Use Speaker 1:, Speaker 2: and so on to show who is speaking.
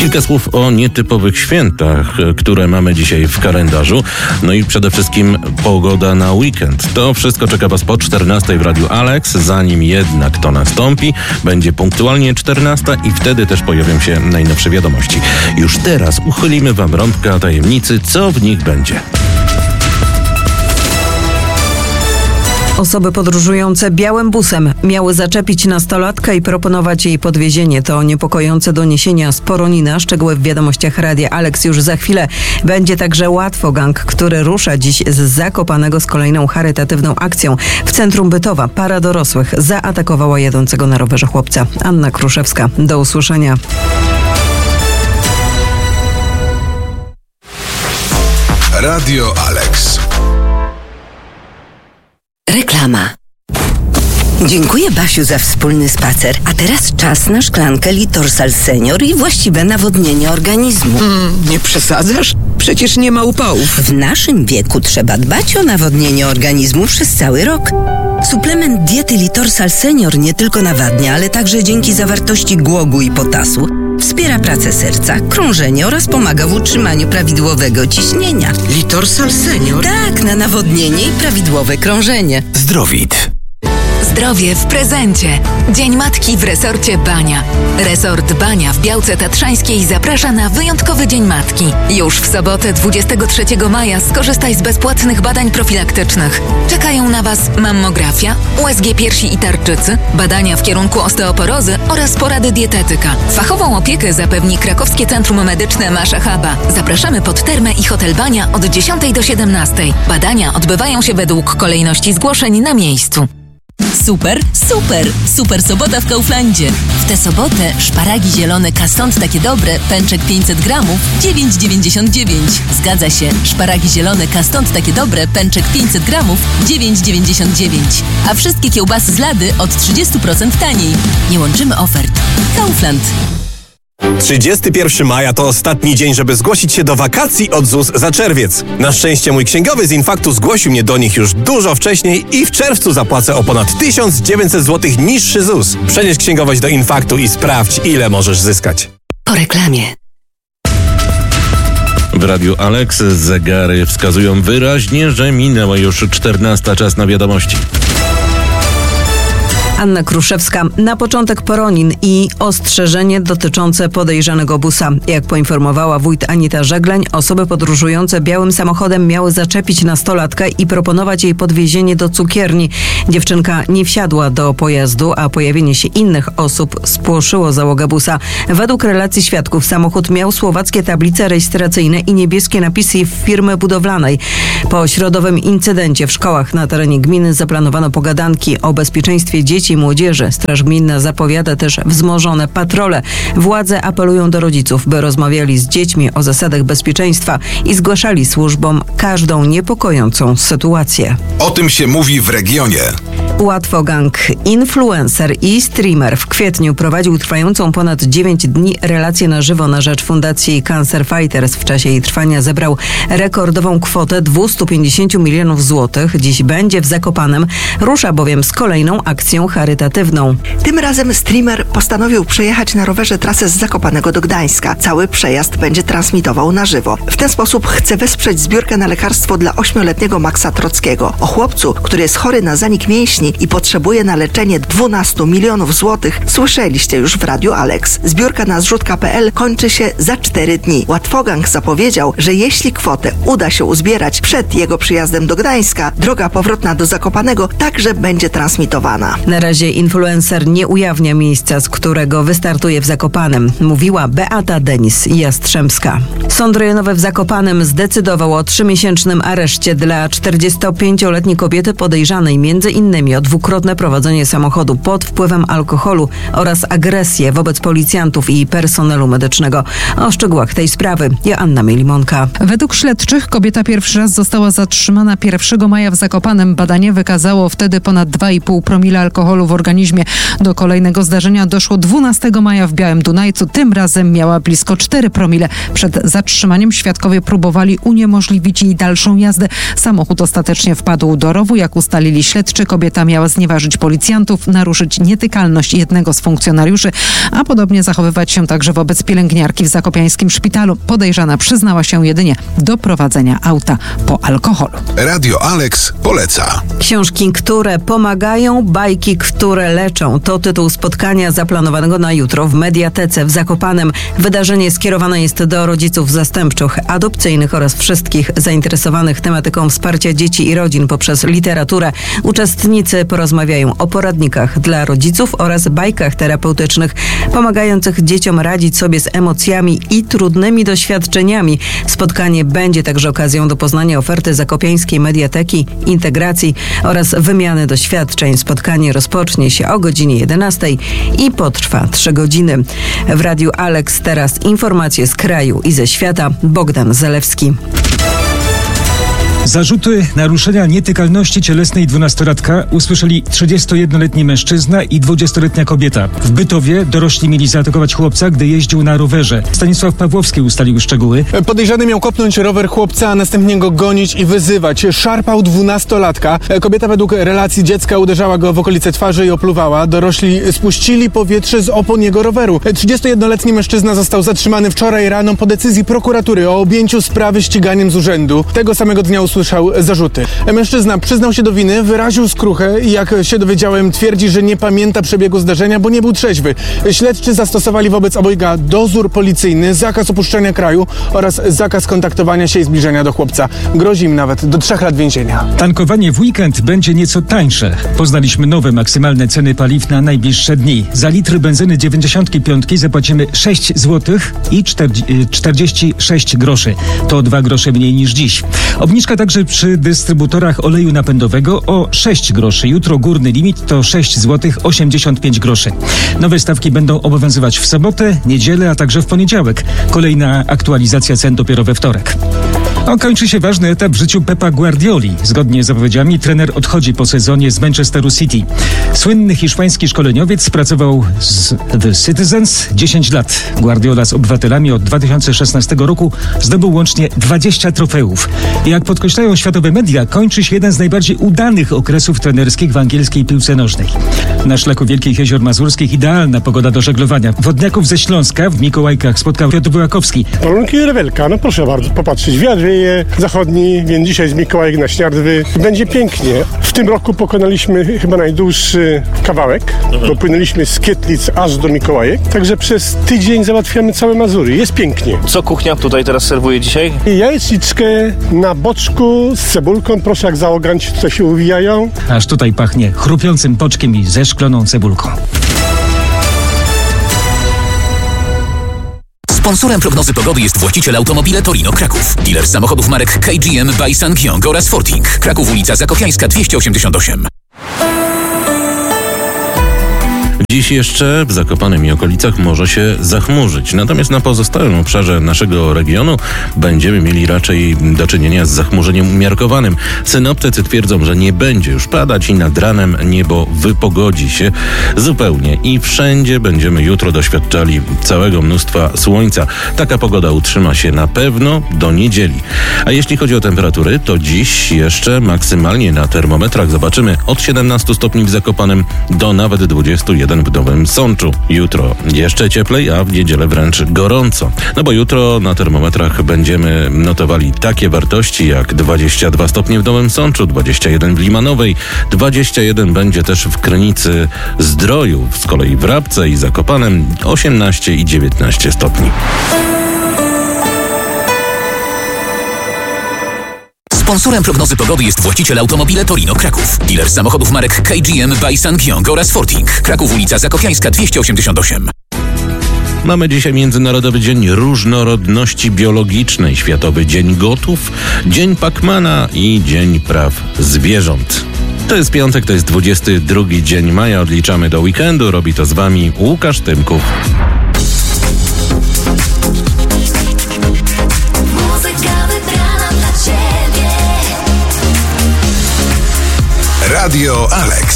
Speaker 1: Kilka słów o nietypowych świętach, które mamy dzisiaj w kalendarzu. No i przede wszystkim pogoda na weekend. To wszystko czeka Was po 14 w Radiu Alex. Zanim jednak to nastąpi, będzie punktualnie 14 i wtedy też pojawią się najnowsze wiadomości. Już teraz uchylimy Wam rąbka tajemnicy, co w nich będzie.
Speaker 2: Osoby podróżujące białym busem miały zaczepić nastolatkę i proponować jej podwiezienie. To niepokojące doniesienia z Poronina. Szczegóły w wiadomościach Radia Alex już za chwilę. Będzie także Łatwogang, który rusza dziś z Zakopanego z kolejną charytatywną akcją. W centrum Bytowa para dorosłych zaatakowała jadącego na rowerze chłopca. Anna Kruszewska. Do usłyszenia.
Speaker 3: Radio Alex.
Speaker 4: Reklama. Dziękuję, Basiu, za wspólny spacer. A teraz czas na szklankę Litorsal Senior i właściwe nawodnienie organizmu.
Speaker 5: Nie przesadzasz? Przecież nie ma upałów.
Speaker 4: W naszym wieku trzeba dbać o nawodnienie organizmu przez cały rok. Suplement diety Litorsal Senior nie tylko nawadnia, ale także dzięki zawartości głogu i potasu wspiera pracę serca, krążenie oraz pomaga w utrzymaniu prawidłowego ciśnienia.
Speaker 5: Litorsal Senior?
Speaker 4: Tak, na nawodnienie i prawidłowe krążenie.
Speaker 3: Zdrowit.
Speaker 6: Zdrowie w prezencie. Dzień Matki w resorcie Bania. Resort Bania w Białce Tatrzańskiej zaprasza na wyjątkowy Dzień Matki. Już w sobotę 23 maja skorzystaj z bezpłatnych badań profilaktycznych. Czekają na Was mammografia, USG piersi i tarczycy, badania w kierunku osteoporozy oraz porady dietetyka. Fachową opiekę zapewni Krakowskie Centrum Medyczne Masza Chaba. Zapraszamy pod Termę i Hotel Bania od 10 do 17. Badania odbywają się według kolejności zgłoszeń na miejscu.
Speaker 7: Super, super! Super sobota w Kauflandzie. W tę sobotę szparagi zielone Casont takie dobre, pęczek 500 gramów, 9,99. Zgadza się, szparagi zielone Casont takie dobre, pęczek 500 gramów, 9,99. A wszystkie kiełbasy z Lady od 30% taniej. Nie łączymy ofert. Kaufland.
Speaker 8: 31 maja to ostatni dzień, żeby zgłosić się do wakacji od ZUS za czerwiec. Na szczęście mój księgowy z Infaktu zgłosił mnie do nich już dużo wcześniej i w czerwcu zapłacę o ponad 1900 zł niższy ZUS. Przenieś księgowość do Infaktu i sprawdź, ile możesz zyskać.
Speaker 4: Po reklamie.
Speaker 1: W Radiu Alex zegary wskazują wyraźnie, że minęła już 14. Czas na wiadomości.
Speaker 2: Anna Kruszewska. Na początek Poronin i ostrzeżenie dotyczące podejrzanego busa. Jak poinformowała wójt Anita Żegleń, osoby podróżujące białym samochodem miały zaczepić nastolatkę i proponować jej podwiezienie do cukierni. Dziewczynka nie wsiadła do pojazdu, a pojawienie się innych osób spłoszyło załogę busa. Według relacji świadków samochód miał słowackie tablice rejestracyjne i niebieskie napisy firmy budowlanej. Po środowym incydencie w szkołach na terenie gminy zaplanowano pogadanki o bezpieczeństwie dzieci i młodzieży. Straż Gminna zapowiada też wzmożone patrole. Władze apelują do rodziców, by rozmawiali z dziećmi o zasadach bezpieczeństwa i zgłaszali służbom każdą niepokojącą sytuację.
Speaker 3: O tym się mówi w regionie.
Speaker 2: Łatwogang, influencer i streamer w kwietniu prowadził trwającą ponad 9 dni relację na żywo na rzecz Fundacji Cancer Fighters. W czasie jej trwania zebrał rekordową kwotę 250 milionów złotych. Dziś będzie w Zakopanem. Rusza bowiem z kolejną akcją charytatywną.
Speaker 9: Tym razem streamer postanowił przejechać na rowerze trasę z Zakopanego do Gdańska. Cały przejazd będzie transmitował na żywo. W ten sposób chce wesprzeć zbiórkę na lekarstwo dla 8-letniego Maxa Trockiego. O chłopcu, który jest chory na zanik mięśni i potrzebuje na leczenie 12 milionów złotych, słyszeliście już w Radiu Alex. Zbiórka na zrzutka.pl kończy się za 4 dni. Łatwogang zapowiedział, że jeśli kwotę uda się uzbierać przed jego przyjazdem do Gdańska, droga powrotna do Zakopanego także będzie transmitowana.
Speaker 2: Na razie influencer nie ujawnia miejsca, z którego wystartuje w Zakopanem, mówiła Beata Denis-Jastrzębska. Sąd rejonowy w Zakopanem zdecydował o 3-miesięcznym areszcie dla 45-letniej kobiety podejrzanej m.in. o dwukrotne prowadzenie samochodu pod wpływem alkoholu oraz agresję wobec policjantów i personelu medycznego. O szczegółach tej sprawy Joanna Mielimonka.
Speaker 10: Według śledczych kobieta pierwszy raz została zatrzymana 1 maja w Zakopanem. Badanie wykazało wtedy ponad 2,5 promila alkoholu alkoholu w organizmie. Do kolejnego zdarzenia doszło 12 maja w Białym Dunajcu. Tym razem miała blisko 4 promile. Przed zatrzymaniem świadkowie próbowali uniemożliwić jej dalszą jazdę. Samochód ostatecznie wpadł do rowu. Jak ustalili śledczy, kobieta miała znieważyć policjantów, naruszyć nietykalność jednego z funkcjonariuszy, a podobnie zachowywać się także wobec pielęgniarki w zakopiańskim szpitalu. Podejrzana przyznała się jedynie do prowadzenia auta po alkoholu.
Speaker 3: Radio Alex poleca.
Speaker 2: Książki, które pomagają, bajki, które leczą. To tytuł spotkania zaplanowanego na jutro w Mediatece w Zakopanem. Wydarzenie skierowane jest do rodziców zastępczych, adopcyjnych oraz wszystkich zainteresowanych tematyką wsparcia dzieci i rodzin poprzez literaturę. Uczestnicy porozmawiają o poradnikach dla rodziców oraz bajkach terapeutycznych pomagających dzieciom radzić sobie z emocjami i trudnymi doświadczeniami. Spotkanie będzie także okazją do poznania oferty zakopiańskiej Mediateki, integracji oraz wymiany doświadczeń. Spotkanie rozpocznie się o godzinie 11 i potrwa 3 godziny. W Radiu Alex teraz informacje z kraju i ze świata. Bogdan Zalewski.
Speaker 11: Zarzuty naruszenia nietykalności cielesnej 12-latka usłyszeli 31-letni mężczyzna i 20-letnia kobieta. W Bytowie dorośli mieli zaatakować chłopca, gdy jeździł na rowerze. Stanisław Pawłowski ustalił szczegóły.
Speaker 12: Podejrzany miał kopnąć rower chłopca, a następnie go gonić i wyzywać. Szarpał 12-latka. Kobieta według relacji dziecka uderzała go w okolice twarzy i opluwała. Dorośli spuścili powietrze z opon jego roweru. 31-letni mężczyzna został zatrzymany wczoraj rano po decyzji prokuratury o objęciu sprawy ściganiem z urzędu. Tego samego dnia usłyszał zarzuty. Mężczyzna przyznał się do winy, wyraził skruchę i jak się dowiedziałem, twierdzi, że nie pamięta przebiegu zdarzenia, bo nie był trzeźwy. Śledczy zastosowali wobec obojga dozór policyjny, zakaz opuszczania kraju oraz zakaz kontaktowania się i zbliżenia do chłopca. Grozi im nawet do 3 lat więzienia.
Speaker 11: Tankowanie w weekend będzie nieco tańsze. Poznaliśmy nowe maksymalne ceny paliw na najbliższe dni. Za litr benzyny 95 zapłacimy 6 zł i 46 groszy. To 2 grosze mniej niż dziś. Obniżka także przy dystrybutorach oleju napędowego o 6 groszy. Jutro górny limit to 6 zł 85 groszy. Nowe stawki będą obowiązywać w sobotę, niedzielę, a także w poniedziałek. Kolejna aktualizacja cen dopiero we wtorek. Kończy się ważny etap w życiu Pepa Guardioli. Zgodnie z zapowiedziami trener odchodzi po sezonie z Manchesteru City. Słynny hiszpański szkoleniowiec pracował z The Citizens 10 lat. Guardiola z obywatelami od 2016 roku zdobył łącznie 20 trofeów. Jak podkreślają światowe media, kończy się jeden z najbardziej udanych okresów trenerskich w angielskiej piłce nożnej. Na szlaku Wielkich Jezior Mazurskich idealna pogoda do żeglowania. Wodniaków ze Śląska w Mikołajkach spotkał Piotr Wyłakowski.
Speaker 13: Warunki rewelka, no proszę bardzo popatrzeć. Wiatr wieje zachodni, więc dzisiaj z Mikołajek na Śniardwy będzie pięknie. W tym roku pokonaliśmy chyba najdłuższy kawałek. Dopłynęliśmy z Kietlic aż do Mikołajek. Także przez tydzień załatwiamy całe Mazury. Jest pięknie.
Speaker 14: Co kuchnia tutaj teraz serwuje dzisiaj?
Speaker 13: Jajeczniczkę na boczku z cebulką. Proszę, jak załoganci tutaj się uwijają.
Speaker 11: Aż tutaj pachnie chrupiącym poczkiem i zeszkloną cebulką.
Speaker 15: Sponsorem prognozy pogody jest właściciel Automobile Torino Kraków. Dealer samochodów marek KGM by SsangYong oraz Forting. Kraków, ulica Zakopiańska 288.
Speaker 1: Dziś jeszcze w Zakopanem i okolicach może się zachmurzyć. Natomiast na pozostałym obszarze naszego regionu będziemy mieli raczej do czynienia z zachmurzeniem umiarkowanym. Synoptycy twierdzą, że nie będzie już padać i nad ranem niebo wypogodzi się zupełnie. I wszędzie będziemy jutro doświadczali całego mnóstwa słońca. Taka pogoda utrzyma się na pewno do niedzieli. A jeśli chodzi o temperatury, to dziś jeszcze maksymalnie na termometrach zobaczymy od 17 stopni w Zakopanem do nawet 21 w Nowym Sączu. Jutro jeszcze cieplej, a w niedzielę wręcz gorąco. No bo jutro na termometrach będziemy notowali takie wartości jak 22 stopnie w Nowym Sączu, 21 w Limanowej, 21 będzie też w Krynicy Zdroju, z kolei w Rabce i Zakopanem 18 i 19 stopni.
Speaker 15: Sponsorem prognozy pogody jest właściciel Automobile Torino Kraków. Dealer samochodów marek KGM by SsangYong oraz Forting. Kraków, ulica Zakopiańska 288.
Speaker 1: Mamy dzisiaj Międzynarodowy Dzień Różnorodności Biologicznej, Światowy Dzień Gotów, Dzień Pacmana i Dzień Praw Zwierząt. To jest piątek, to jest 22 dzień maja, odliczamy do weekendu. Robi to z wami Łukasz Tymków.
Speaker 3: Radio Alex.